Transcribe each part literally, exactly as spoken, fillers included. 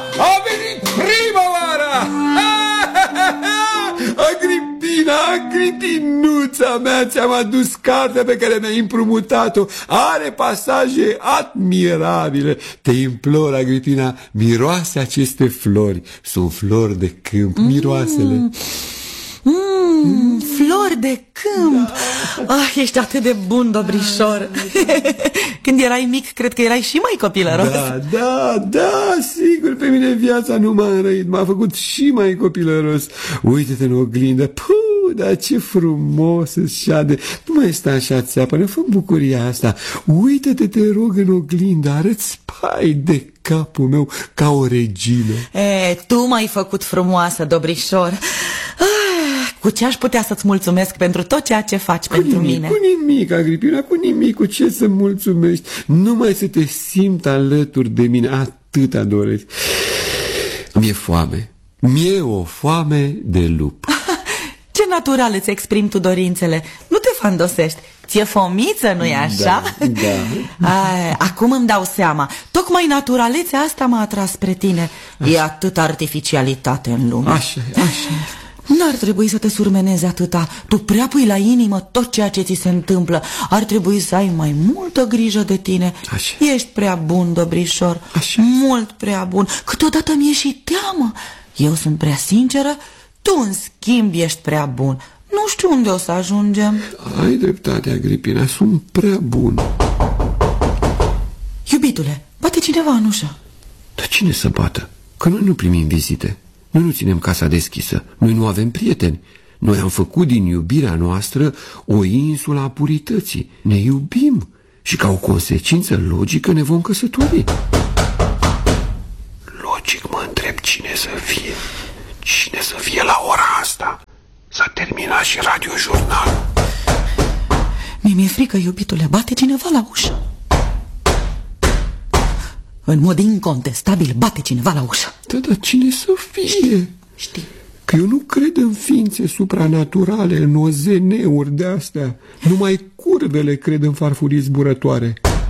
A venit primăvara! Agripina, Agripinuța mea, ți-am adus cartea pe care mi-ai împrumutat-o. Are pasaje admirabile. Te implor, Agripina, miroase aceste flori. Sunt flori de câmp, miroasele. Mm. Mm, flori de câmp. Da. Ah, ești atât de bun, Dobrișor. Când erai mic, cred că erai și mai copilăros. Da, da, da, sigur. Pe mine viața nu m-a înrăit, m-a făcut și mai copilăros. Uite-te în oglindă. Puh, dar ce frumos îți șade. Nu mai sta așa țeapă, fă bucuria asta. Uită-te, te rog, în oglindă. Arăți spai de capul meu ca o regină. E, tu m-ai făcut frumoasă, Dobrișor. Cu ce aș putea să-ți mulțumesc pentru tot ceea ce faci cu pentru nimic, mine? Cu nimic, Agripina, cu nimic. Cu ce să mulțumești? Numai să te simt alături de mine. Atâta doresc. Mi-e foame. Mi-e o foame de lup. Ce natural îți exprimi tu dorințele. Nu te fandosești. Ți-e fomiță, nu-i așa? Da, da. Ai, acum îmi dau seama. Tocmai naturalețea asta m-a atras spre tine. Așa. E atâta artificialitate în lume. Așa, așa. N-ar trebui să te surmenezi atâta. Tu prea pui la inimă tot ceea ce ți se întâmplă. Ar trebui să ai mai multă grijă de tine. Așa. Ești prea bun, Dobrișor. Așa. Mult prea bun. Câteodată mi-e și teamă. Eu sunt prea sinceră, tu în schimb ești prea bun. Nu știu unde o să ajungem. Ai dreptate, Agripina, sunt prea bun. Iubitule, bate cineva în ușă. Dar cine să bată? Că noi nu primim vizite. Noi nu ținem casa deschisă. Noi nu avem prieteni. Noi am făcut din iubirea noastră o insulă a purității. Ne iubim și ca o consecință logică ne vom căsători. Logic mă întreb cine să fie. Cine să fie la ora asta? S-a terminat și radiojurnalul. Mie mi-e frică, iubitule, bate cineva la ușă. În mod incontestabil bate cineva la ușă. Da, dar cine să fie? Știi, știi. Că eu nu cred în ființe supranaturale, în O Z N-uri de-astea. Numai curvele cred în farfurii zburătoare.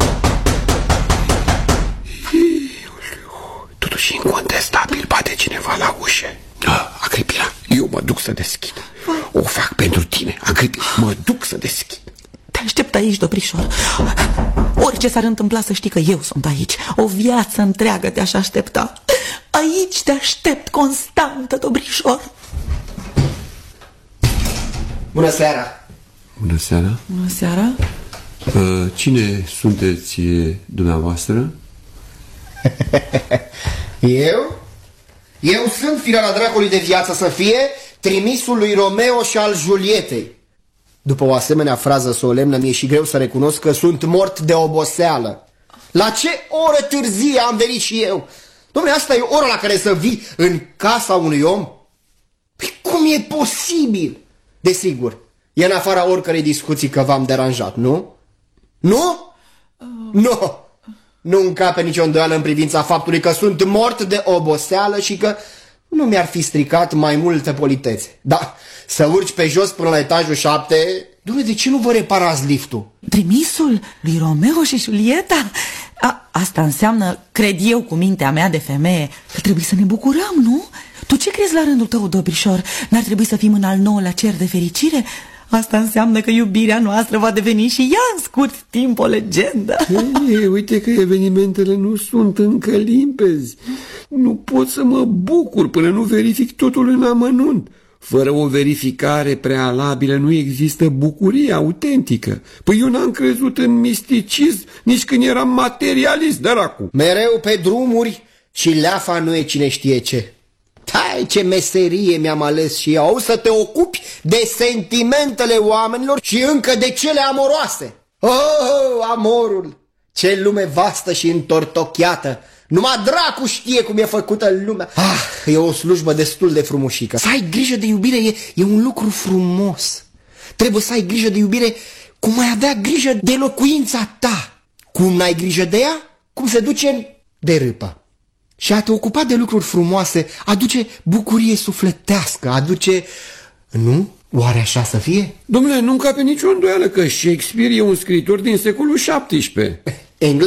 Totuși incontestabil bate cineva la ușă. Agripina, eu mă duc să deschid. O fac pentru tine, Agripina, mă duc să deschid. Te aștept aici, Dobrișor. Orice s-ar întâmpla să știi că eu sunt aici. O viață întreagă te-aș aștepta. Aici te aștept constant, Dobrișor. Bună seara! Bună seara! Bună seara! Uh, cine sunteți dumneavoastră? Eu? Eu sunt firea dracului de viață să fie, trimisul lui Romeo și al Julietei. După o asemenea frază solemnă, mi-e și greu să recunosc că sunt mort de oboseală. La ce oră târzie am venit și eu? Dom'le, asta e ora la care să vii în casa unui om? Păi cum e posibil? Desigur, e în afara oricărei discuții că v-am deranjat, nu? Nu? Uh... Nu! Nu încape nicio îndoială în privința faptului că sunt mort de oboseală și că nu mi-ar fi stricat mai multă politețe. Da, să urci pe jos până la etajul șapte... Doamne, de ce nu vă reparați liftul? Trimisul lui Romeo și Julieta? A, asta înseamnă, cred eu cu mintea mea de femeie, că trebuie să ne bucurăm, nu? Tu ce crezi la rândul tău, Dobrișor? N-ar trebui să fim în al nouălea cer de fericire? Asta înseamnă că iubirea noastră va deveni și ea în scurt timp o legendă. Ei, uite că evenimentele nu sunt încă limpezi. Nu pot să mă bucur până nu verific totul în amănunt. Fără o verificare prealabilă nu există bucurie autentică. Păi eu n-am crezut în misticism nici când eram materialist, dracu. Mereu pe drumuri și leafa nu e cine știe ce. Hai, ce meserie mi-am ales și eu, să te ocupi de sentimentele oamenilor și încă de cele amoroase. Oh, amorul! Ce lume vastă și întortocheată! Numai dracu știe cum e făcută lumea. Ah, e o slujbă destul de frumușică. Să ai grijă de iubire e, e un lucru frumos. Trebuie să ai grijă de iubire cum ai avea grijă de locuința ta. Cum n-ai grijă de ea, cum se duce de râpă. Și a te ocupa de lucruri frumoase aduce bucurie sufletească, aduce... Nu? Oare așa să fie? Domnule, nu încape nicio îndoială că Shakespeare e un scriitor din secolul șaptesprezece. Englez.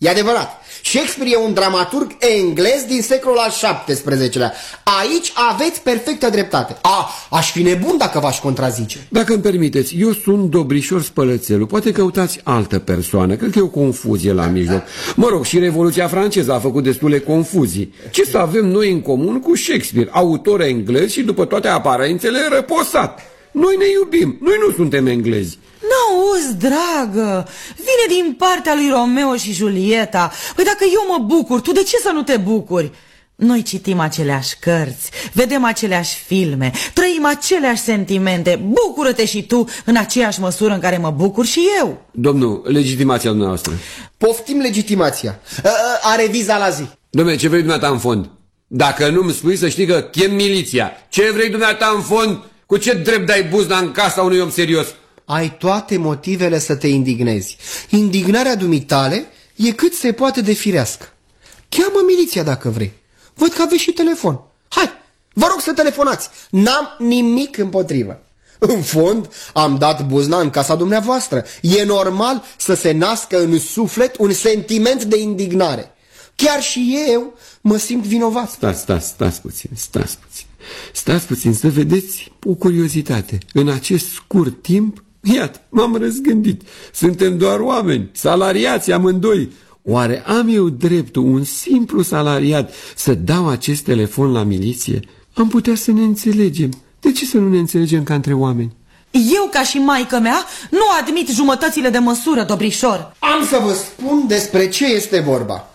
E adevărat. Shakespeare e un dramaturg englez din secolul al șaptesprezecelea. Aici aveți perfectă dreptate. A, aș fi nebun dacă v-aș contrazice. Dacă îmi permiteți, eu sunt Dobrișor Spălățelu. Poate căutați altă persoană. Cred că e o confuzie la mijloc. Mă rog, și Revoluția franceză a făcut destule confuzii. Ce să avem noi în comun cu Shakespeare, autor englez și după toate aparențele răposat? Noi ne iubim, noi nu suntem englezi. N-auzi, dragă, vine din partea lui Romeo și Julieta. Păi dacă eu mă bucur, tu de ce să nu te bucuri? Noi citim aceleași cărți, vedem aceleași filme, trăim aceleași sentimente. Bucură-te și tu în aceeași măsură în care mă bucur și eu. Domnul, legitimația dumneavoastră. Poftim legitimația. A, a, are viza la zi. Dom'le, ce vrei dumneata în fond? Dacă nu-mi spui, să știi că chem miliția. Ce vrei dumneata în fond? Cu ce drept dai buzna în casa unui om serios? Ai toate motivele să te indignezi. Indignarea dumitale e cât se poate de firească. Cheamă miliția dacă vrei. Văd că aveți și telefon. Hai, vă rog să telefonați. N-am nimic împotrivă. În fond, am dat buzna în casa dumneavoastră. E normal să se nască în suflet un sentiment de indignare. Chiar și eu mă simt vinovat. Stați, stați, stați puțin, stați puțin. Stați puțin să vedeți o curiozitate. În acest scurt timp, iată, m-am răzgândit. Suntem doar oameni, salariați amândoi. Oare am eu dreptul, un simplu salariat, să dau acest telefon la miliție? Am putea să ne înțelegem. De ce să nu ne înțelegem ca între oameni? Eu, ca și maică mea, nu admit jumătățile de măsură, Dobrișor. Am să vă spun despre ce este vorba.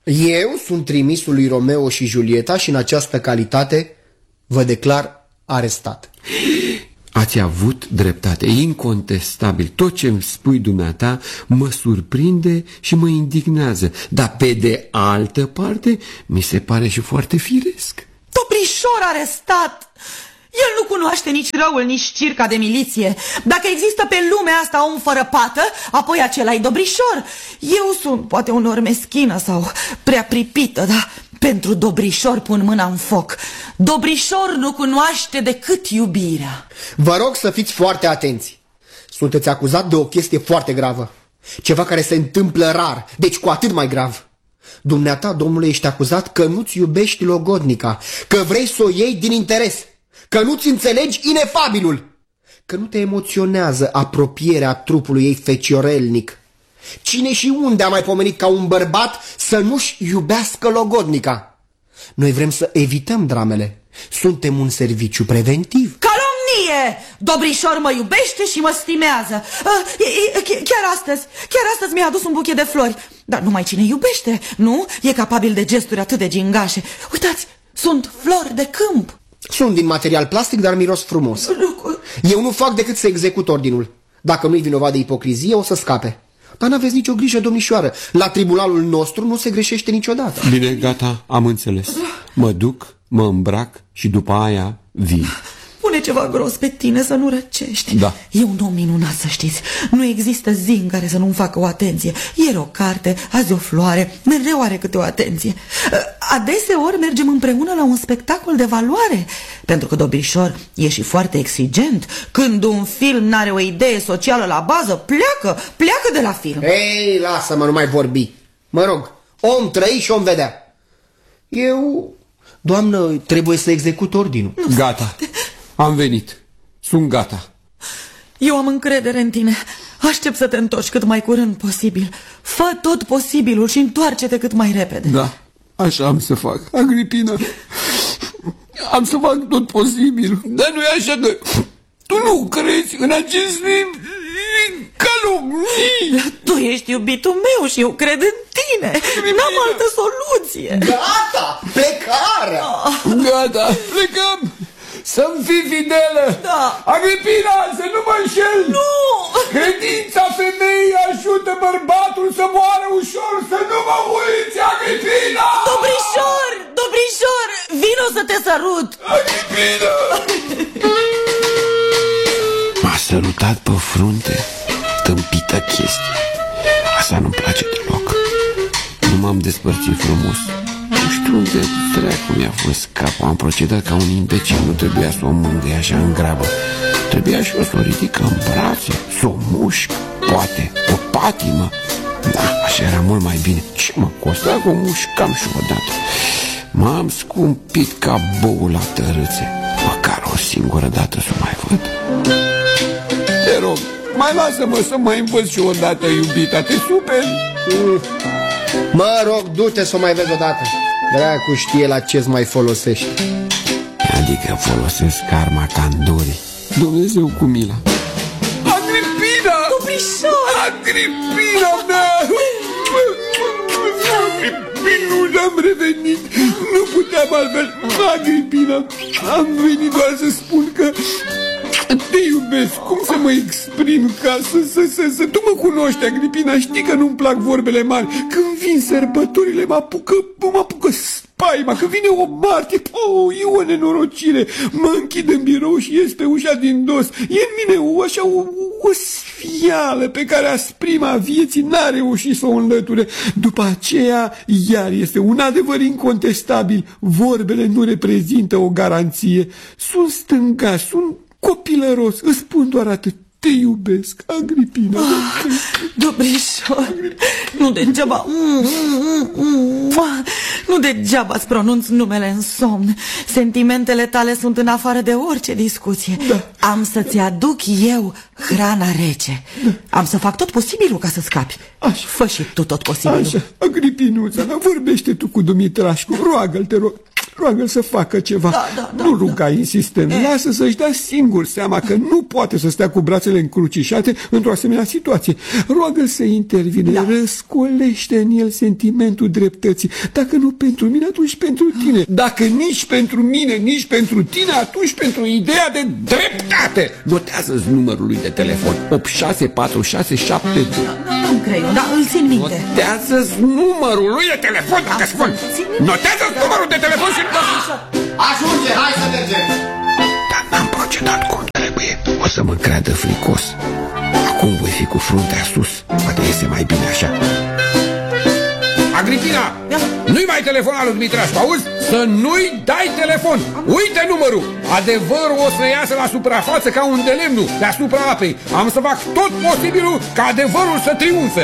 Eu sunt trimisul lui Romeo și Julieta și în această calitate vă declar arestat. Ați avut dreptate, e incontestabil. Tot ce îmi spui dumneata mă surprinde și mă indignează. Dar pe de altă parte mi se pare și foarte firesc. Dobrișor arestat! El nu cunoaște nici răul, nici circa de miliție. Dacă există pe lumea asta om fără pată, apoi acela-i Dobrișor. Eu sunt poate unor meschină sau prea pripită, dar pentru Dobrișor pun mâna în foc. Dobrișor nu cunoaște decât iubirea. Vă rog să fiți foarte atenți. Sunteți acuzat de o chestie foarte gravă. Ceva care se întâmplă rar, deci cu atât mai grav. Dumneata, domnule, ești acuzat că nu-ți iubești logodnica, că vrei să o iei din interes, că nu-ți înțelegi inefabilul, că nu te emoționează apropierea trupului ei feciorelnic. Cine și unde a mai pomenit ca un bărbat să nu-și iubească logodnica? Noi vrem să evităm dramele. Suntem un serviciu preventiv. Calomnie! Dobrișor mă iubește și mă stimează. Chiar astăzi, chiar astăzi mi-a adus un buchet de flori. Dar numai cine iubește, nu? E capabil de gesturi atât de gingașe. Uitați, sunt flori de câmp. Sunt din material plastic, dar miros frumos. Eu nu fac decât să execut ordinul. Dacă nu-i vinovat de ipocrizie, o să scape. Dar n-aveți nicio grijă, domnișoară. La tribunalul nostru nu se greșește niciodată. Bine, gata, am înțeles. Mă duc, mă îmbrac și după aia vin. Pune ceva gros pe tine să nu răcești. Da. E un om minunat, să știți. Nu există zi în care să nu-mi facă o atenție. Ieri o carte, azi o floare, mereu are câte o atenție. Adeseori mergem împreună la un spectacol de valoare, pentru că Dobrișor e și foarte exigent. Când un film n-are o idee socială la bază, pleacă, pleacă de la film. Ei, lasă-mă, nu mai vorbi. Mă rog, om trăi și om vedea. Eu, doamnă, trebuie să execut ordinul. Gata, am venit. Sunt gata. Eu am încredere în tine. Aștept să te întorci cât mai curând posibil. Fă tot posibilul și întoarce-te cât mai repede. Da, așa am să fac, Agripina. Am să fac tot posibil. Dar nu e așa că tu nu crezi în aceste calomnii. Tu ești iubitul meu și eu cred în tine. N-am altă soluție. Gata, plecarea. Gata, plecăm. Să-mi fii fidelă. Da. Agripina, să nu mă înșel. Nu. Credința femeii ajută bărbatul să moară ușor. Să nu mă uiți, Agripina. Dobrișor, Dobrișor, vino să te sărut. Agripina. M-a sărutat pe frunte. Tâmpită chestie. Asta nu-mi place deloc. Nu m-am despărțit frumos. Nu știu unde dracu mi-a fost capul. Am procedat ca un imbecil. Nu trebuia să o mângâi așa în grabă. Trebuia și eu să o ridic în brațe, să o mușc, poate, o patimă. Da, așa era mult mai bine. Ce mă costa că o mușcam și odată. M-am scumpit ca boul la tărâțe. Măcar o singură dată să o mai văd. Te rog, mai lasă-mă să mai învăț și odată, iubita. Te superi? Mm. Mă rog, du-te să o mai vezi odată. Dracu știe la ce-ți mai folosești. Adică folosesc karma candorii. Dumnezeu cu mila. Agripina! Dubrișor! Agripina mea! Agripina, am revenit. Nu puteam altfel. Agripina, am venit doar să spun că te iubesc. Cum să mă exprim ca să, să, să, să... Tu mă cunoști, Agripina, știi că nu-mi plac vorbele mari. Când vin sărbătorile, mă apucă, mă apucă spaima. Când vine o martie, oh, e o nenorocire. Mă închid în birou și ies pe ușa din dos. E în mine o, așa, o, o sfială pe care asprima vieții n-a reușit să o înlăture. După aceea, iar este un adevăr incontestabil. Vorbele nu reprezintă o garanție. Sunt stângaș, sunt copilăros, îți spun doar atât. Te iubesc, Agripina. Ah, Dubrișor, nu degeaba mm, mm, mm, Nu degeaba îți pronunț numele în somn. Sentimentele tale sunt în afară de orice discuție. Da. Am să-ți aduc eu hrana rece. Da. Am să fac tot posibilul ca să scapi. Așa. Fă și tu tot posibilul. Așa, Agripinuța, vorbește tu cu Dumitrașcu. Roagă-l, te rog. Roagă-l să facă ceva. Da, da, da, nu ruga da. insistent. Lasă să-și dea singur seama că nu poate să stea cu brațele încrucișate într-o asemenea situație. Roagă-l să intervine. Da. Răscolește în el sentimentul dreptății. Dacă nu pentru mine, atunci pentru tine. Dacă nici pentru mine, nici pentru tine, atunci pentru ideea de dreptate. Notează-ți numărul lui de telefon. opt șase patru șase șapte doi. Nu cred, da, îl țin minte. Notează-ți numărul lui de telefon, dacă spun. Notează-ți numărul de telefon și... Ajunge, hai să mergem. Dar n-am procedat cum trebuie. O să mă creadă fricos. Acum voi fi cu fruntea sus. Poate iese mai bine așa. Agripina, nu-i mai telefona lui Dumitrașcu, auzi? Să nu-i dai telefon. Uite numărul. Adevărul o să iasă la suprafață ca un de lemnul deasupra apei. Am să fac tot posibilul ca adevărul să triumfe.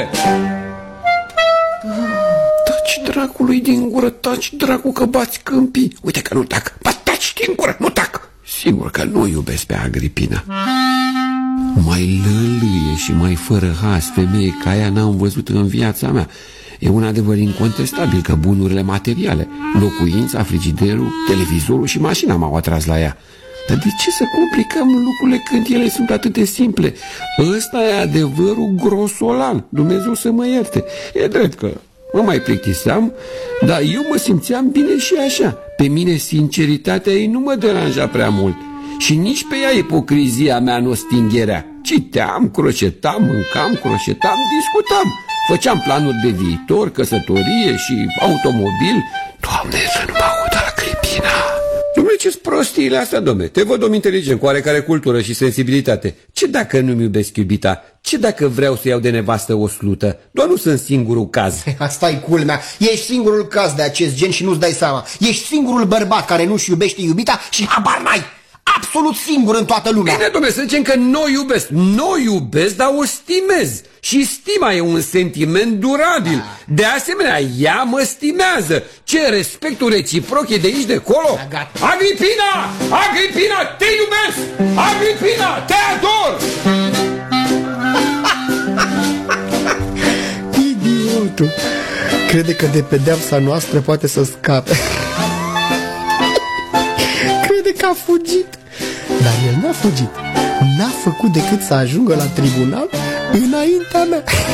Taci dracului din gură, taci dracu că bați câmpii. Uite că nu tac, ba taci din gură, nu tac. Sigur că nu iubesc pe Agripina. Mai lălâie și mai fără has femeie ca ea n-am văzut în viața mea. E un adevăr incontestabil că bunurile materiale, locuința, frigiderul, televizorul și mașina m-au atras la ea. Dar de ce să complicăm lucrurile când ele sunt atât de simple? Ăsta e adevărul grosolan, Dumnezeu să mă ierte. E drept că mă mai plictiseam, dar eu mă simțeam bine și așa. Pe mine sinceritatea ei nu mă deranja prea mult. Și nici pe ea ipocrizia mea nu o stingerea. Citeam, crocetam, mâncam, crocetam, discutam. Făceam planuri de viitor, căsătorie și automobil. Doamne, să nu mă audă Agripina. Dom'le, ce-s prostiile astea, dom'le? Te văd om inteligent, cu oarecare cultură și sensibilitate. Ce dacă nu-mi iubesc iubita? Ce dacă vreau să iau de nevastă o slută? Doar nu sunt singurul caz. Asta-i culmea. Ești singurul caz de acest gen și nu-ți dai seama. Ești singurul bărbat care nu-și iubește iubita și habar n-ai. Absolut singur în toată lumea. Bine, dom'le, să zicem că nu o iubesc. Nu o iubesc, dar o stimez. Și stima e un sentiment durabil. De asemenea, ea mă stimează. Ce respectul reciproc e de aici de acolo. Agripina! Agripina, te iubesc! Agripina, te ador! Idiotul. Crede că de pedeapsa noastră poate să scape. Crede că a fugit. Dar el n-a fugit. N-a făcut decât să ajungă la tribunal înaintea mea.